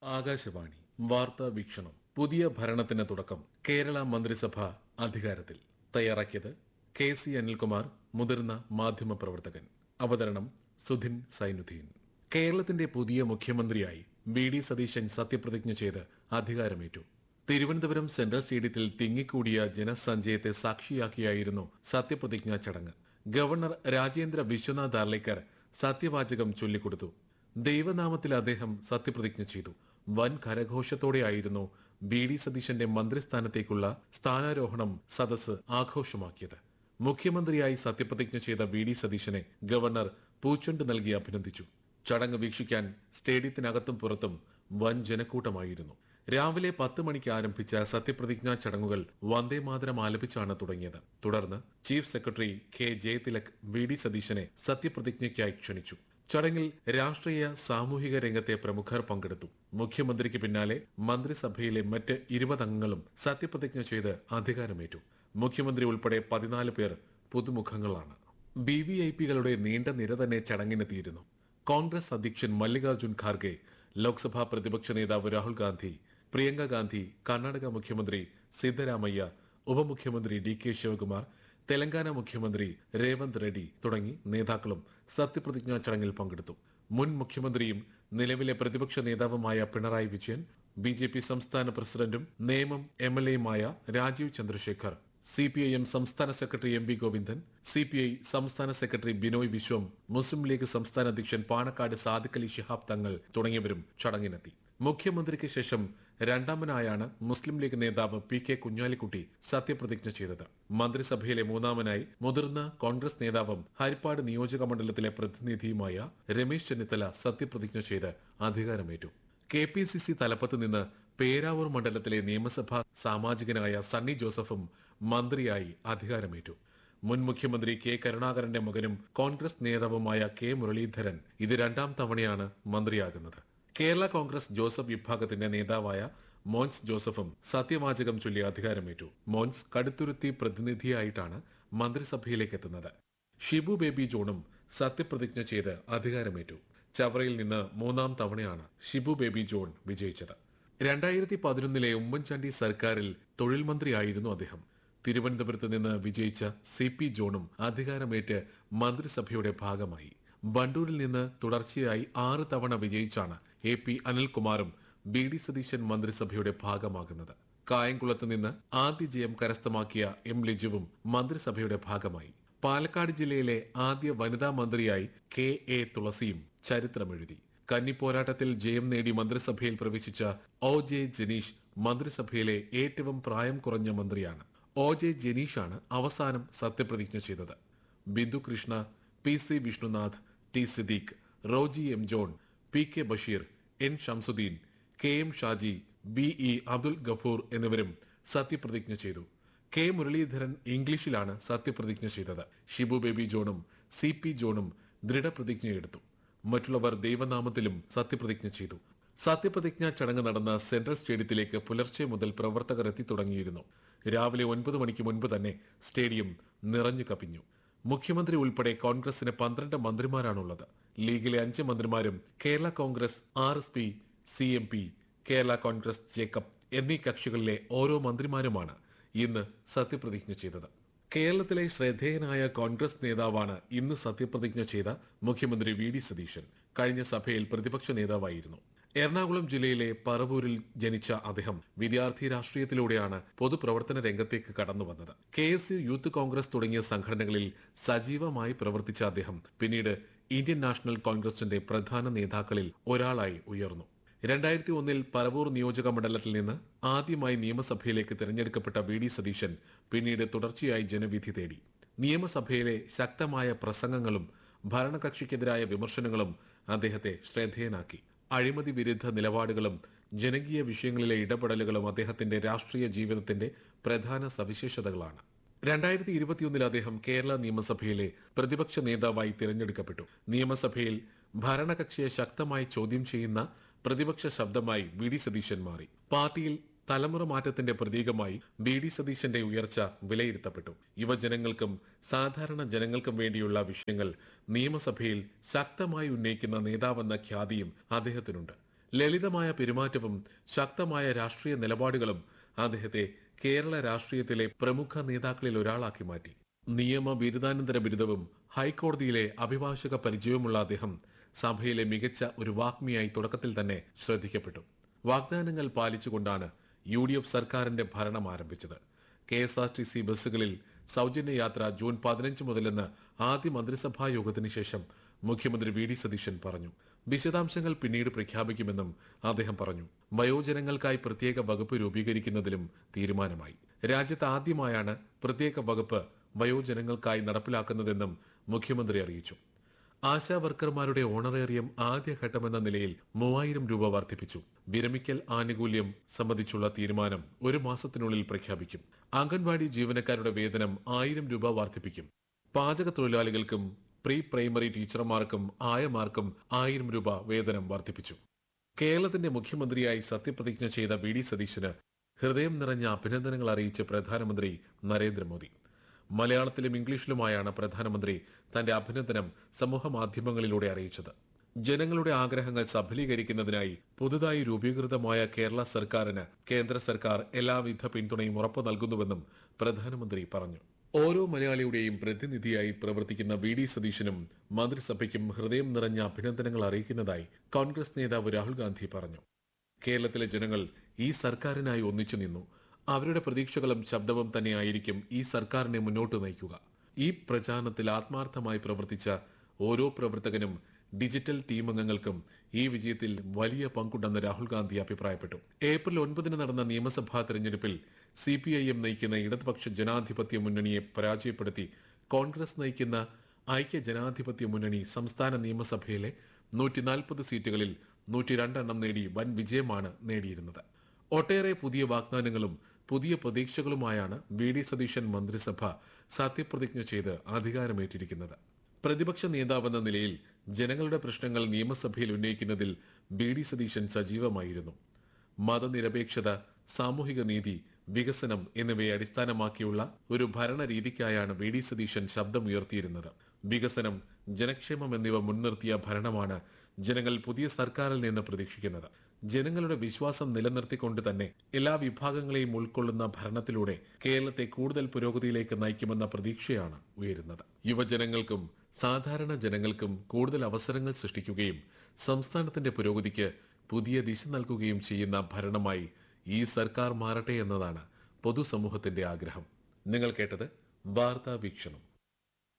ആകാശവാണി വാർത്താ വീക്ഷണം. പുതിയ ഭരണത്തിന് തുടക്കം. കേരള മന്ത്രിസഭ അധികാരത്തിൽ. തയ്യാറാക്കിയത് KC അനിൽകുമാർ, മുതിർന്ന മാധ്യമപ്രവർത്തകൻ. അവതരണം സുധിൻ സൈനുദ്ദീൻ. കേരളത്തിന്റെ പുതിയ മുഖ്യമന്ത്രിയായി BD സതീശൻ സത്യപ്രതിജ്ഞ ചെയ്ത് അധികാരമേറ്റു. തിരുവനന്തപുരം സെൻട്രൽ സ്റ്റേഡിയത്തിൽ തിങ്ങിക്കൂടിയ ജനസഞ്ചയത്തെ സാക്ഷിയാക്കിയായിരുന്നു സത്യപ്രതിജ്ഞാ ചടങ്ങ്. ഗവർണർ രാജേന്ദ്ര വിശ്വനാഥ് ദാർലേക്കർ സത്യവാചകം ചൊല്ലിക്കൊടുത്തു. ദൈവനാമത്തിൽ അദ്ദേഹം സത്യപ്രതിജ്ഞ ചെയ്തു. വൻ കരഘോഷത്തോടെയായിരുന്നു BD സതീശന്റെ മന്ത്രിസ്ഥാനത്തേക്കുള്ള സ്ഥാനാരോഹണം സദസ്സ് ആഘോഷമാക്കിയത്. മുഖ്യമന്ത്രിയായി സത്യപ്രതിജ്ഞ ചെയ്ത BD സതീശനെ ഗവർണർ പൂച്ചെണ്ട് നൽകി അഭിനന്ദിച്ചു. ചടങ്ങ് വീക്ഷിക്കാൻ സ്റ്റേഡിയത്തിനകത്തും പുറത്തും വൻ ജനക്കൂട്ടമായിരുന്നു. രാവിലെ 10 മണിക്ക് ആരംഭിച്ച സത്യപ്രതിജ്ഞാ ചടങ്ങുകൾ വന്ദേമാതരം ആലപിച്ചാണ് തുടങ്ങിയത്. തുടർന്ന് chief secretary K Jayathilak BD സതീശനെ സത്യപ്രതിജ്ഞയ്ക്കായി ക്ഷണിച്ചു. ചടങ്ങിൽ രാഷ്ട്രീയ സാമൂഹിക രംഗത്തെ പ്രമുഖർ പങ്കെടുത്തു. മുഖ്യമന്ത്രിക്ക് പിന്നാലെ മന്ത്രിസഭയിലെ മറ്റ് 20 അംഗങ്ങളും സത്യപ്രതിജ്ഞ ചെയ്ത് അധികാരമേറ്റു. മുഖ്യമന്ത്രി ഉൾപ്പെടെ 14 പേർ പുതുമുഖങ്ങളാണ്. VVIPകളുടെ നീണ്ട നിര തന്നെ ചടങ്ങിനെത്തിയിരുന്നു. കോൺഗ്രസ് അധ്യക്ഷൻ മല്ലികാർജുൻ ഖാർഗെ, ലോക്സഭാ പ്രതിപക്ഷ നേതാവ് രാഹുൽ ഗാന്ധി, പ്രിയങ്ക ഗാന്ധി, കർണാടക മുഖ്യമന്ത്രി സിദ്ധരാമയ്യ, ഉപമുഖ്യമന്ത്രി DK ശിവകുമാർ, തെലങ്കാന മുഖ്യമന്ത്രി രേവന്ത് റെഡ്ഡി തുടങ്ങി നേതാക്കളും സത്യപ്രതിജ്ഞാ ചടങ്ങിൽ പങ്കെടുത്തു. മുൻ മുഖ്യമന്ത്രിയും നിലവിലെ പ്രതിപക്ഷ നേതാവുമായ പിണറായി വിജയൻ, BJP സംസ്ഥാന പ്രസിഡന്റും നേമം MLAയുമായ രാജീവ് ചന്ദ്രശേഖർ, CPIM സംസ്ഥാന സെക്രട്ടറി MV ഗോവിന്ദൻ, CPI സംസ്ഥാന സെക്രട്ടറി ബിനോയ് വിശ്വം, മുസ്ലിം ലീഗ് സംസ്ഥാന അധ്യക്ഷൻ പാണക്കാട് സാദിഖ് അലി ശിഹാബ് തങ്ങൾ തുടങ്ങിയവരും ചടങ്ങിനെത്തി. മുഖ്യമന്ത്രിക്ക് ശേഷം രണ്ടാമനായാണ് മുസ്ലിം ലീഗ് നേതാവ് PK കുഞ്ഞാലിക്കുട്ടി സത്യപ്രതിജ്ഞ ചെയ്തത്. മന്ത്രിസഭയിലെ മൂന്നാമനായി മുതിർന്ന കോൺഗ്രസ് നേതാവും ഹരിപ്പാട് നിയോജക മണ്ഡലത്തിലെ പ്രതിനിധിയുമായ രമേശ് ചെന്നിത്തല സത്യപ്രതിജ്ഞ ചെയ്ത് അധികാരമേറ്റു. KPCC തലപ്പത്ത് നിന്ന് പേരാവൂർ മണ്ഡലത്തിലെ നിയമസഭാ സാമാജികനായ സണ്ണി ജോസഫും മന്ത്രിയായി അധികാരമേറ്റു. മുൻ മുഖ്യമന്ത്രി K കരുണാകരന്റെ മകനും കോൺഗ്രസ് നേതാവുമായ K മുരളീധരൻ ഇത് 2ാം തവണയാണ് മന്ത്രിയാകുന്നത്. കേരള കോൺഗ്രസ് ജോസഫ് വിഭാഗത്തിന്റെ നേതാവായ മോൻസ് ജോസഫും സത്യവാചകം ചൊല്ലി അധികാരമേറ്റു. മോൻസ് കടുത്തുരുത്തി പ്രതിനിധിയായിട്ടാണ് മന്ത്രിസഭയിലേക്ക് എത്തുന്നത്. ഷിബു ബേബി ജോണും സത്യപ്രതിജ്ഞ ചെയ്ത് അധികാരമേറ്റു. ചവറയിൽ നിന്ന് 3ാം തവണയാണ് ഷിബു ബേബി ജോൺ വിജയിച്ചത്. 2011 ഉമ്മൻചാണ്ടി സർക്കാരിൽ തൊഴിൽ മന്ത്രിയായിരുന്നു അദ്ദേഹം. തിരുവനന്തപുരത്ത് നിന്ന് വിജയിച്ച CP ജോണും അധികാരമേറ്റ് മന്ത്രിസഭയുടെ ഭാഗമായി. വണ്ടൂരിൽ നിന്ന് തുടർച്ചയായി 6 തവണ വിജയിച്ചാണ് AP അനിൽകുമാറും BD സതീശൻ മന്ത്രിസഭയുടെ ഭാഗമാകുന്നത്. കായംകുളത്ത് നിന്ന് ആദ്യ ജയം കരസ്ഥമാക്കിയ M ലിജുവും മന്ത്രിസഭയുടെ ഭാഗമായി. പാലക്കാട് ജില്ലയിലെ ആദ്യ വനിതാ മന്ത്രിയായി KA തുളസിയും ചരിത്രമെഴുതി. കന്നിപ്പോരാട്ടത്തിൽ ജയം നേടി മന്ത്രിസഭയിൽ പ്രവേശിച്ച OJ ജനീഷ് മന്ത്രിസഭയിലെ ഏറ്റവും പ്രായം കുറഞ്ഞ മന്ത്രിയാണ്. OJ ജനീഷാണ് അവസാനം സത്യപ്രതിജ്ഞ ചെയ്തത്. Bindu Krishna, PC Vishnunath, T Siddique, Roji M John, PK Basheer, N Shamsuddin, KM Shaji, BE Abdul Gafoor എന്നിവരും സത്യപ്രതിജ്ഞ ചെയ്തു. K മുരളീധരൻ ഇംഗ്ലീഷിലാണ് സത്യപ്രതിജ്ഞ ചെയ്തത്. Shibu baby ജോണും CP ജോണും ദൃഢപ്രതിജ്ഞയെടുത്തു. മറ്റുള്ളവർ ദൈവനാമത്തിലും സത്യപ്രതിജ്ഞ ചെയ്തു. സത്യപ്രതിജ്ഞാ ചടങ്ങ് നടന്ന സെൻട്രൽ സ്റ്റേഡിയത്തിലേക്ക് പുലർച്ചെ മുതൽ പ്രവർത്തകർ എത്തി തുടങ്ങിയിരുന്നു. രാവിലെ 9 മണിക്ക് മുൻപ് തന്നെ സ്റ്റേഡിയം നിറഞ്ഞു കവിഞ്ഞു. മുഖ്യമന്ത്രി ഉൾപ്പെടെ കോൺഗ്രസിന് 12 മന്ത്രിമാരാണുള്ളത്. ലീഗിലെ 5 മന്ത്രിമാരും Kerala Congress RSP, CMP, Kerala Congress Jacob എന്നീ കക്ഷികളിലെ ഓരോ മന്ത്രിമാരുമാണ് ഇന്ന് സത്യപ്രതിജ്ഞ ചെയ്തത്. കേരളത്തിലെ ശ്രദ്ധേയനായ കോൺഗ്രസ് നേതാവാണ് ഇന്ന് സത്യപ്രതിജ്ഞ ചെയ്ത മുഖ്യമന്ത്രി VD സതീശൻ. കഴിഞ്ഞ സഭയിൽ പ്രതിപക്ഷ നേതാവായിരുന്നു. എറണാകുളം ജില്ലയിലെ പറവൂരിൽ ജനിച്ച അദ്ദേഹം വിദ്യാർത്ഥി രാഷ്ട്രീയത്തിലൂടെയാണ് പൊതുപ്രവർത്തന രംഗത്തേക്ക് കടന്നു വന്നത്. KSU, യൂത്ത് കോൺഗ്രസ് തുടങ്ങിയ സംഘടനകളിൽ സജീവമായി പ്രവർത്തിച്ച അദ്ദേഹം പിന്നീട് ഇന്ത്യൻ നാഷണൽ കോൺഗ്രസിന്റെ പ്രധാന നേതാക്കളിൽ ഒരാളായി ഉയർന്നു. 2001 പറവൂർ നിയോജക മണ്ഡലത്തിൽ നിന്ന് ആദ്യമായി നിയമസഭയിലേക്ക് തിരഞ്ഞെടുക്കപ്പെട്ട VD സതീശൻ പിന്നീട് തുടർച്ചയായി ജനവിധി തേടി. നിയമസഭയിലെ ശക്തമായ പ്രസംഗങ്ങളും ഭരണകക്ഷിക്കെതിരായ വിമർശനങ്ങളും അദ്ദേഹത്തെ ശ്രദ്ധേയനാക്കി. അഴിമതി വിരുദ്ധ നിലപാടുകളും ജനകീയ വിഷയങ്ങളിലെ ഇടപെടലുകളും അദ്ദേഹത്തിന്റെ രാഷ്ട്രീയ ജീവിതത്തിന്റെ പ്രധാന സവിശേഷതകളാണ്. 2021 അദ്ദേഹം കേരള നിയമസഭയിലെ പ്രതിപക്ഷ നേതാവായി തിരഞ്ഞെടുക്കപ്പെട്ടു. നിയമസഭയിൽ ഭരണകക്ഷിയെ ശക്തമായി ചോദ്യം ചെയ്യുന്ന പ്രതിപക്ഷ ശബ്ദമായി VD സതീശൻ മാറി. പാർട്ടിയിൽ തലമുറ മാറ്റത്തിന്റെ പ്രതീകമായി BD സതീശന്റെ ഉയർച്ച വിലയിരുത്തപ്പെട്ടു. യുവജനങ്ങൾക്കും സാധാരണ ജനങ്ങൾക്കും വേണ്ടിയുള്ള വിഷയങ്ങൾ നിയമസഭയിൽ ശക്തമായി ഉന്നയിക്കുന്ന നേതാവെന്ന ഖ്യാതിയും അദ്ദേഹത്തിനുണ്ട്. ലളിതമായ പെരുമാറ്റവും ശക്തമായ രാഷ്ട്രീയ നിലപാടുകളും അദ്ദേഹത്തെ കേരള രാഷ്ട്രീയത്തിലെ പ്രമുഖ നേതാക്കളിൽ ഒരാളാക്കി മാറ്റി. നിയമ ബിരുദാനന്തര ബിരുദവും ഹൈക്കോടതിയിലെ അഭിഭാഷക പരിചയവുമുള്ള അദ്ദേഹം സഭയിലെ മികച്ച ഒരു വാഗ്മിയായി തുടക്കത്തിൽ തന്നെ ശ്രദ്ധിക്കപ്പെട്ടു. വാഗ്ദാനങ്ങൾ പാലിച്ചുകൊണ്ടാണ് UDF സർക്കാരിന്റെ ഭരണം ആരംഭിച്ചത്. KSRTC ബസ്സുകളിൽ സൗജന്യ യാത്ര ജൂൺ 15 മുതലെന്ന് ആദ്യ മന്ത്രിസഭാ യോഗത്തിന് ശേഷം മുഖ്യമന്ത്രി VD സതീശൻ പറഞ്ഞു. വിശദാംശങ്ങൾ പിന്നീട് പ്രഖ്യാപിക്കുമെന്നും അദ്ദേഹം പറഞ്ഞു. വയോജനങ്ങൾക്കായി പ്രത്യേക വകുപ്പ് രൂപീകരിക്കുന്നതിലും തീരുമാനമായി. രാജ്യത്ത് ആദ്യമായാണ് പ്രത്യേക വകുപ്പ് വയോജനങ്ങൾക്കായി നടപ്പിലാക്കുന്നതെന്നും മുഖ്യമന്ത്രി അറിയിച്ചു. ആശാ വർക്കർമാരുടെ ഓണറേറിയം ആദ്യഘട്ടമെന്ന നിലയിൽ 3000 രൂപ വർദ്ധിപ്പിച്ചു. വിരമിക്കൽ ആനുകൂല്യം സംബന്ധിച്ചുള്ള തീരുമാനം 1 മാസത്തിനുള്ളിൽ പ്രഖ്യാപിക്കും. അംഗൻവാടി ജീവനക്കാരുടെ വേതനം 1000 രൂപ വർദ്ധിപ്പിക്കും. പാചക തൊഴിലാളികൾക്കും പ്രീ പ്രൈമറി ടീച്ചർമാർക്കും ആയമാർക്കും 1000 രൂപ വേതനം വർദ്ധിപ്പിച്ചു. കേരളത്തിന്റെ മുഖ്യമന്ത്രിയായി സത്യപ്രതിജ്ഞ ചെയ്ത VD സതീശന് ഹൃദയം നിറഞ്ഞ അഭിനന്ദനങ്ങൾ അറിയിച്ച് പ്രധാനമന്ത്രി നരേന്ദ്രമോദി. മലയാളത്തിലും ഇംഗ്ലീഷിലുമായാണ് പ്രധാനമന്ത്രി തന്റെ അഭിനന്ദനം സമൂഹ മാധ്യമങ്ങളിലൂടെ അറിയിച്ചത്. ജനങ്ങളുടെ ആഗ്രഹങ്ങൾ സഫലീകരിക്കുന്നതിനായി പുതുതായി രൂപീകൃതമായ കേരള സർക്കാരിന് കേന്ദ്ര സർക്കാർ എല്ലാവിധ പിന്തുണയും ഉറപ്പു നൽകുന്നുവെന്നും പ്രധാനമന്ത്രി പറഞ്ഞു. ഓരോ മലയാളിയുടെയും പ്രതിനിധിയായി പ്രവർത്തിക്കുന്ന VD സതീശനും മന്ത്രിസഭയ്ക്കും ഹൃദയം നിറഞ്ഞ അഭിനന്ദനങ്ങൾ അറിയിക്കുന്നതായി കോൺഗ്രസ് നേതാവ് രാഹുൽ ഗാന്ധി പറഞ്ഞു. കേരളത്തിലെ ജനങ്ങൾ ഈ സർക്കാരിനായി ഒന്നിച്ചു നിന്നു. അവരുടെ പ്രതീക്ഷകളും ശബ്ദവും തന്നെയായിരിക്കും ഈ സർക്കാരിനെ മുന്നോട്ട് നയിക്കുക. ഈ പ്രചാരണത്തിൽ ആത്മാർത്ഥമായി പ്രവർത്തിച്ച ഓരോ പ്രവർത്തകനും ഡിജിറ്റൽ ടീം അംഗങ്ങൾക്കും ഈ വിജയത്തിൽ വലിയ പങ്കുണ്ടെന്ന് രാഹുൽ ഗാന്ധി അഭിപ്രായപ്പെട്ടു. ഏപ്രിൽ 9 നടന്ന നിയമസഭാ തെരഞ്ഞെടുപ്പിൽ CPIM നയിക്കുന്ന ഇടതുപക്ഷ ജനാധിപത്യ മുന്നണിയെ പരാജയപ്പെടുത്തി കോൺഗ്രസ് നയിക്കുന്ന ഐക്യ ജനാധിപത്യ മുന്നണി സംസ്ഥാന നിയമസഭയിലെ 140 സീറ്റുകളിൽ 102 എണ്ണം നേടി വൻ വിജയമാണ് നേടിയിരുന്നത്. ഒട്ടേറെ പുതിയ വാഗ്ദാനങ്ങളും പുതിയ പ്രതീക്ഷകളുമായാണ് VD സതീശൻ മന്ത്രിസഭ സത്യപ്രതിജ്ഞ ചെയ്ത് അധികാരമേറ്റിരിക്കുന്നത്. പ്രതിപക്ഷ നേതാവെന്ന നിലയിൽ ജനങ്ങളുടെ പ്രശ്നങ്ങൾ നിയമസഭയിൽ ഉന്നയിക്കുന്നതിൽ VD സതീശൻ സജീവമായിരുന്നു. മതനിരപേക്ഷത, സാമൂഹിക നീതി, വികസനം എന്നിവയെ അടിസ്ഥാനമാക്കിയുള്ള ഒരു ഭരണരീതിക്കായാണ് VD സതീശൻ ശബ്ദമുയർത്തിയിരുന്നത്. വികസനം, ജനക്ഷേമം എന്നിവ മുൻനിർത്തിയ ഭരണമാണ് ജനങ്ങൾ പുതിയ സർക്കാരിൽ നിന്ന് പ്രതീക്ഷിക്കുന്നത്. ജനങ്ങളുടെ വിശ്വാസം നിലനിർത്തിക്കൊണ്ട് തന്നെ എല്ലാ വിഭാഗങ്ങളെയും ഉൾക്കൊള്ളുന്ന ഭരണത്തിലൂടെ കേരളത്തെ കൂടുതൽ പുരോഗതിയിലേക്ക് നയിക്കുമെന്ന പ്രതീക്ഷയാണ് ഉയരുന്നത്. യുവജനങ്ങൾക്കും സാധാരണ ജനങ്ങൾക്കും കൂടുതൽ അവസരങ്ങൾ സൃഷ്ടിക്കുകയും സംസ്ഥാനത്തിന്റെ പുരോഗതിക്ക് പുതിയ ദിശ നൽകുകയും ചെയ്യുന്ന ഭരണമായി ഈ സർക്കാർ മാറട്ടെ എന്നതാണ് പൊതുസമൂഹത്തിന്റെ ആഗ്രഹം. നിങ്ങൾ കേട്ടത് വാർത്താ വീക്ഷണം.